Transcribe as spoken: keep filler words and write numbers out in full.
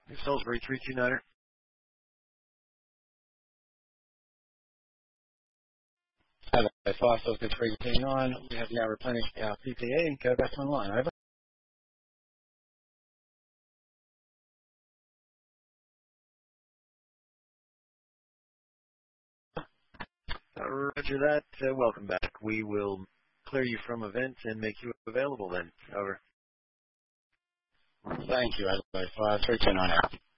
Salisbury three two niner. Hello, five Salisbury three two nine. We have now replenished our P P E and go back online. Over. Uh, roger that. Uh, welcome back. We will clear you from event and make you available then. Over. Thank you, Hello, five three two nine out.